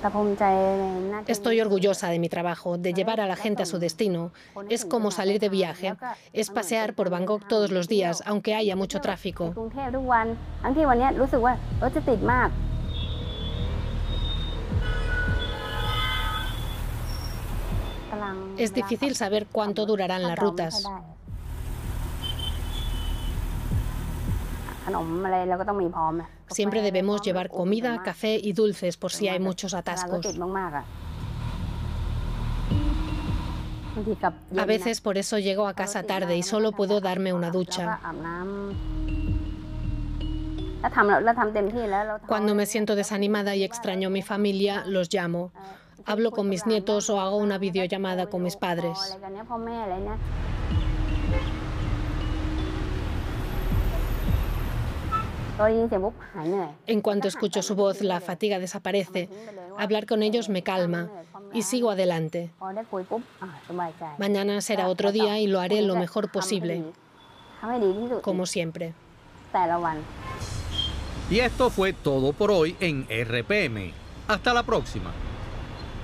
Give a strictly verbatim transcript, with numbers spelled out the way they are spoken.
Estoy orgullosa de mi trabajo, de llevar a la gente a su destino. Es como salir de viaje. Es pasear por Bangkok todos los días, aunque haya mucho tráfico. Es difícil saber cuánto durarán las rutas. Siempre debemos llevar comida, café y dulces por si hay muchos atascos. A veces por eso llego a casa tarde y solo puedo darme una ducha. Cuando me siento desanimada y extraño a mi familia, los llamo. Hablo con mis nietos o hago una videollamada con mis padres. En cuanto escucho su voz, la fatiga desaparece. Hablar con ellos me calma y sigo adelante. Mañana será otro día y lo haré lo mejor posible, como siempre. Y esto fue todo por hoy en R P M. Hasta la próxima.